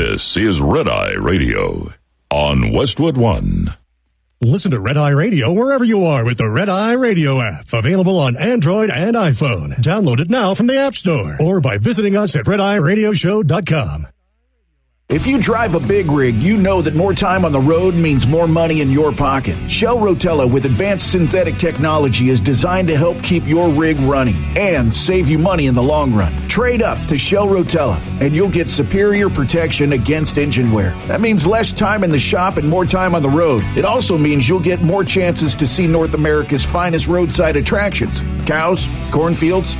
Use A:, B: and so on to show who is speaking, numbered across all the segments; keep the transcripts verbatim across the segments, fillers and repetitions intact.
A: This is Red Eye Radio on Westwood One.
B: Listen to Red Eye Radio wherever you are with the Red Eye Radio app. Available on Android and iPhone. Download it now from the App Store or by visiting us at red eye radio show dot com.
C: If you drive a big rig, you know that more time on the road means more money in your pocket. Shell Rotella with advanced synthetic technology is designed to help keep your rig running and save you money in the long run. Trade up to Shell Rotella and you'll get superior protection against engine wear. That means less time in the shop and more time on the road. It also means you'll get more chances to see North America's finest roadside attractions. Cows, cornfields,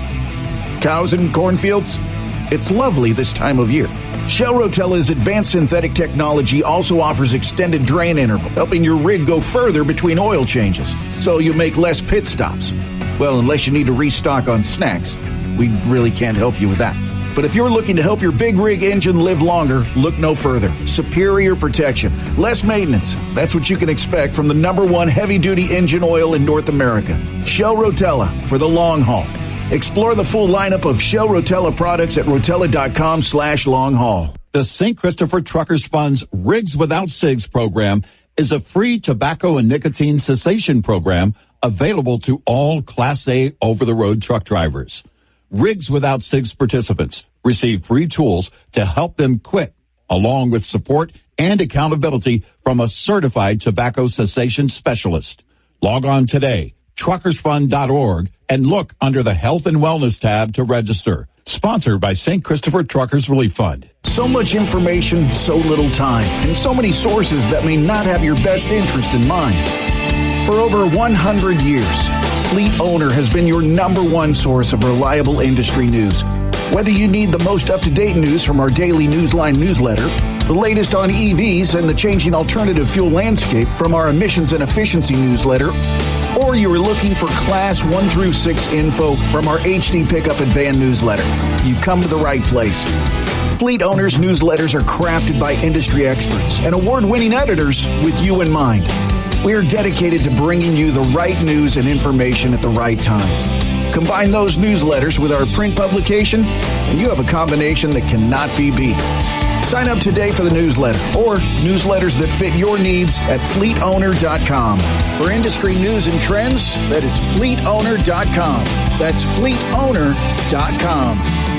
C: cows and cornfields. It's lovely this time of year. Shell Rotella's advanced synthetic technology also offers extended drain interval, helping your rig go further between oil changes, so you make less pit stops. Well, unless you need to restock on snacks. We really can't help you with that. But if you're looking to help your big rig engine live longer, look no further. Superior protection, less maintenance. That's what you can expect from the number one heavy-duty engine oil in North America. Shell Rotella for the long haul. Explore the full lineup of Shell Rotella products at rotella.com slash long haul.
D: The Saint Christopher Truckers Fund's Rigs Without Cigs program is a free tobacco and nicotine cessation program available to all Class A over-the-road truck drivers. Rigs Without Cigs participants receive free tools to help them quit, along with support and accountability from a certified tobacco cessation specialist. Log on today, truckers fund dot org, and look under the Health and Wellness tab to register. Sponsored by Saint Christopher Truckers Relief Fund.
C: So much information, so little time, and so many sources that may not have your best interest in mind. For over one hundred years, Fleet Owner has been your number one source of reliable industry news. Whether you need the most up-to-date news from our daily Newsline newsletter, the latest on E Vs and the changing alternative fuel landscape from our emissions and efficiency newsletter, or you are looking for Class one through six info from our H D Pickup and Van newsletter, you come to the right place. Fleet Owners newsletters are crafted by industry experts and award-winning editors with you in mind. We are dedicated to bringing you the right news and information at the right time. Combine those newsletters with our print publication, and you have a combination that cannot be beat. Sign up today for the newsletter or newsletters that fit your needs at fleet owner dot com. For industry news and trends, that is fleet owner dot com. That's fleet owner dot com.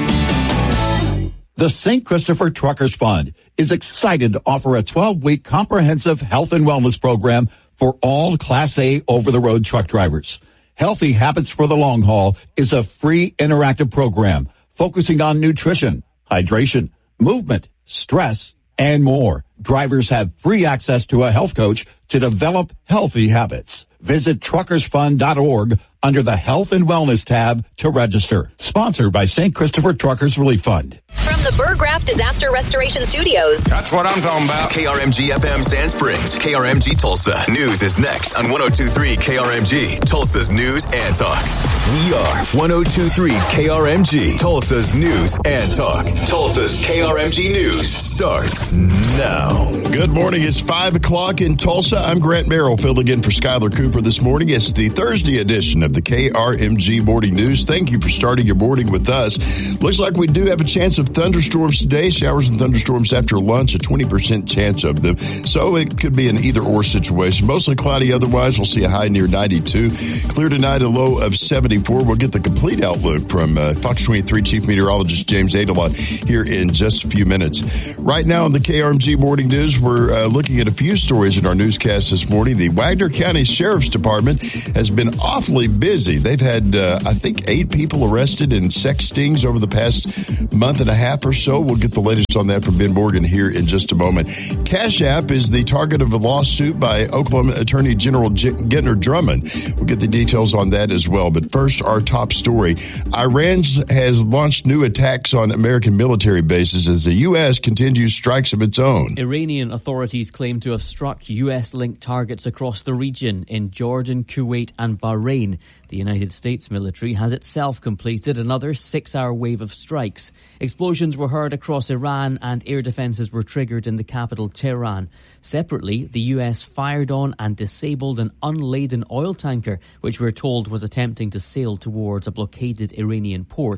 D: The Saint Christopher Truckers Fund is excited to offer a twelve-week comprehensive health and wellness program for all Class A over-the-road truck drivers. Healthy Habits for the Long Haul is a free interactive program focusing on nutrition, hydration, movement, stress, and more. Drivers have free access to a health coach to develop healthy habits. Visit truckers fund dot org under the Health and Wellness tab to register. Sponsored by Saint Christopher Truckers Relief Fund.
E: From the Burgraft Disaster Restoration Studios.
F: That's what I'm talking about.
G: K R M G F M Sand Springs, K R M G Tulsa. News is next on one oh two point three K R M G, Tulsa's News and Talk. We are one oh two point three K R M G, Tulsa's News and Talk. Tulsa's K R M G News starts now.
H: Good morning. It's five o'clock in Tulsa. I'm Grant Merrill, filling in for Skylar Cooper this morning. It's the Thursday edition of the K R M G Morning News. Thank you for starting your morning with us. Looks like we do have a chance of thunderstorms today. Showers and thunderstorms after lunch, a twenty percent chance of them. So it could be an either-or situation. Mostly cloudy otherwise. We'll see a high near ninety-two. Clear tonight, a low of seventy-four. We'll get the complete outlook from uh, Fox twenty-three Chief Meteorologist James Adelot here in just a few minutes. Right now in the K R M G Morning News, we're uh, looking at a few stories in our newscast this morning. The Wagner County Sheriff's Department has been awfully busy. They've had, uh, I think, eight people arrested in sex stings over the past month and a half or so. We'll get the latest on that from Ben Morgan here in just a moment. Cash App is the target of a lawsuit by Oklahoma Attorney General J- Gentner Drummond. We'll get the details on that as well. But first, our top story. Iran has launched new attacks on American military bases as the U S continues strikes of its own.
I: Iranian authorities claim to have struck U S-linked targets across the region in Jordan, Kuwait and Bahrain. The United States military has itself completed another six-hour wave of strikes. Explosions were heard across Iran and air defences were triggered in the capital, Tehran. Separately, the U S fired on and disabled an unladen oil tanker, which we're told was attempting to sail towards a blockaded Iranian port.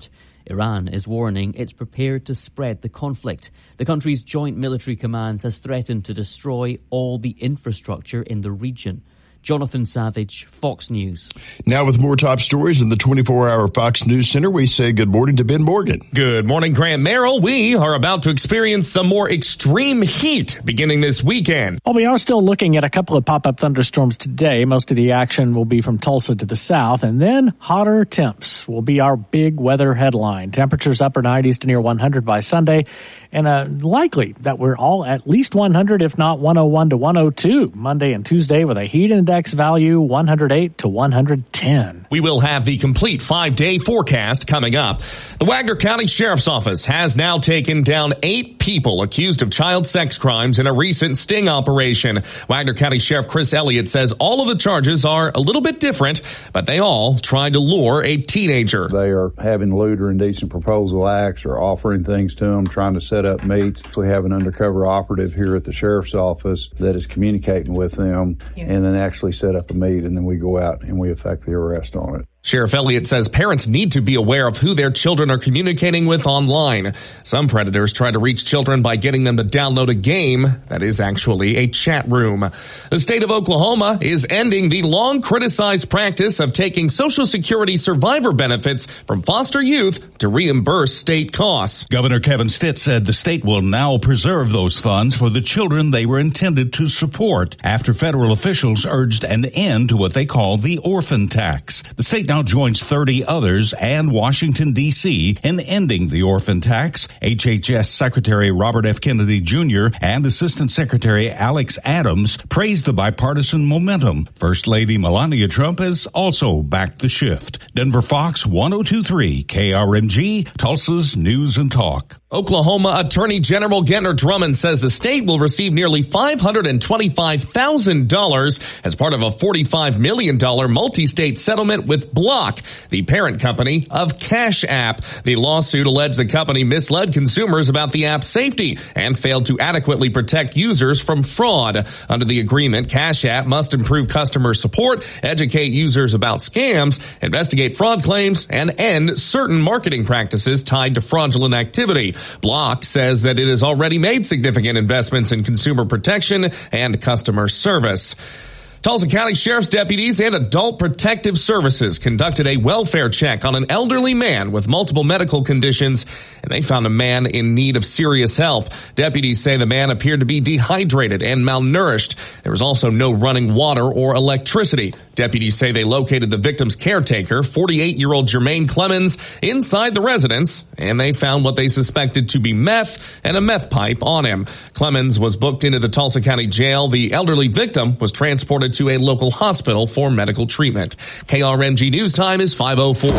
I: Iran is warning it's prepared to spread the conflict. The country's joint military command has threatened to destroy all the infrastructure in the region. Jonathan Savage, Fox News.
H: Now with more top stories in the twenty-four hour Fox News Center, we say good morning to Ben Morgan.
F: Good morning, Grant Merrill. We are about to experience some more extreme heat beginning this weekend.
J: Well, we are still looking at a couple of pop-up thunderstorms today. Most of the action will be from Tulsa to the south, and then hotter temps will be our big weather headline. Temperatures upper nineties to near one hundred by Sunday, and uh, likely that we're all at least one hundred, if not one oh one to one oh two, Monday and Tuesday, with a heat index value one hundred eight to one hundred ten.
F: We will have the complete five-day forecast coming up. The Wagner County Sheriff's Office has now taken down eight people accused of child sex crimes in a recent sting operation. Wagner County Sheriff Chris Elliott says all of the charges are a little bit different, but they all tried to lure a teenager.
K: They are having lewd or indecent proposal acts or offering things to them, trying to set up meets. We have an undercover operative here at the Sheriff's Office that is communicating with them, yeah. and then actually set up a meet, and then we go out and we effect the arrest on it.
F: Sheriff Elliott says parents need to be aware of who their children are communicating with online. Some predators try to reach children by getting them to download a game that is actually a chat room. The state of Oklahoma is ending the long criticized practice of taking Social Security survivor benefits from foster youth to reimburse state costs.
L: Governor Kevin Stitt said the state will now preserve those funds for the children they were intended to support after federal officials urged an end to what they call the orphan tax. The state now joins thirty others and Washington, D C in ending the orphan tax. H H S Secretary Robert F. Kennedy Junior and Assistant Secretary Alex Adams praised the bipartisan momentum. First Lady Melania Trump has also backed the shift. Denver Fox one oh two point three K R M G, Tulsa's News and Talk.
F: Oklahoma Attorney General Gentner Drummond says the state will receive nearly five hundred twenty-five thousand dollars as part of a forty-five million dollars multi-state settlement with Block, the parent company of Cash App. The lawsuit alleged the company misled consumers about the app's safety and failed to adequately protect users from fraud. Under the agreement, Cash App must improve customer support, educate users about scams, investigate fraud claims, and end certain marketing practices tied to fraudulent activity. Block says that it has already made significant investments in consumer protection and customer service. Tulsa County Sheriff's deputies and Adult Protective Services conducted a welfare check on an elderly man with multiple medical conditions, and they found a man in need of serious help. Deputies say the man appeared to be dehydrated and malnourished. There was also no running water or electricity. Deputies say they located the victim's caretaker, forty-eight-year-old Jermaine Clemens, inside the residence, and they found what they suspected to be meth and a meth pipe on him. Clemens was booked into the Tulsa County Jail. The elderly victim was transported to a local hospital for medical treatment. K R M G News Time is five oh four.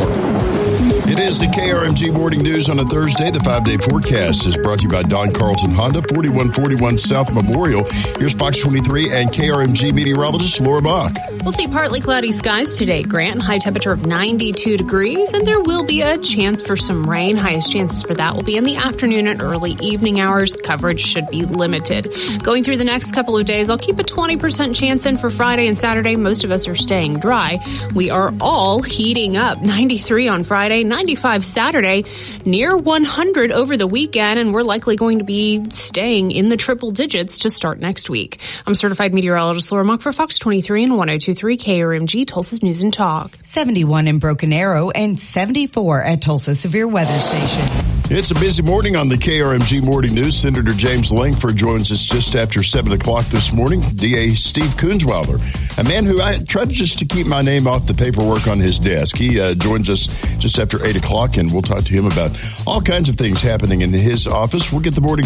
H: It is the K R M G Morning News on a Thursday. The five-day forecast is brought to you by Don Carlton Honda, forty-one forty-one South Memorial. Here's Fox twenty-three and K R M G meteorologist Laura Bach.
M: We'll see partly cloudy skies today, Grant. High temperature of ninety-two degrees, and there will be a chance for some rain. Highest chances for that will be in the afternoon and early evening hours. Coverage should be limited. Going through the next couple of days, I'll keep a twenty percent chance in for Friday and Saturday. Most of us are staying dry. We are all heating up. ninety-three on Friday, ninety-five Saturday, near one hundred over the weekend, and we're likely going to be staying in the triple digits to start next week. I'm certified meteorologist Laura Mock for Fox twenty-three and one oh two point three K R M G, Tulsa's News and Talk.
N: seventy-one in Broken Arrow and seventy-four at Tulsa Severe Weather Station.
H: It's a busy morning on the K R M G Morning News. Senator James Langford joins us just after seven o'clock this morning. D A Steve Kunzweiler, a man who I tried just to keep my name off the paperwork on his desk. He uh, joins us just after eight o'clock, and we'll talk to him about all kinds of things happening in his office. We'll get the morning